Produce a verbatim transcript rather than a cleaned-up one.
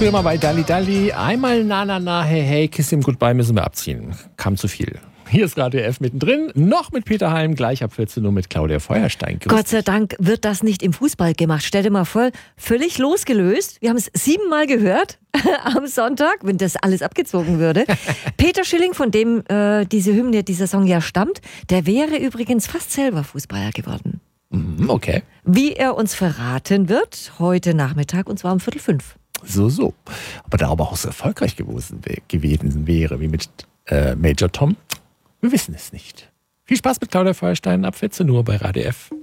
Früher mal bei Dalli Dalli. Einmal na na na, hey hey, Kiss him goodbye müssen wir abziehen. Kam zu viel. Hier ist Radio F mittendrin, noch mit Peter Halm, gleich ab vierzehn Uhr mit Claudia Feuerstein. Grüß Gott sei dich. Dank wird das nicht im Fußball gemacht. Stell dir mal vor, völlig losgelöst. Wir haben es siebenmal gehört am Sonntag, wenn das alles abgezogen würde. Peter Schilling, von dem äh, diese Hymne, dieser Song ja stammt, der wäre übrigens fast selber Fußballer geworden. Mhm, okay. Wie er uns verraten wird, heute Nachmittag, und zwar um Viertel fünf. So, so. Aber da aber auch so erfolgreich gewesen, gewesen wäre, wie mit äh, Major Tom, wir wissen es nicht. Viel Spaß mit Claudia Feuerstein ab vierzehn Uhr bei Radio F.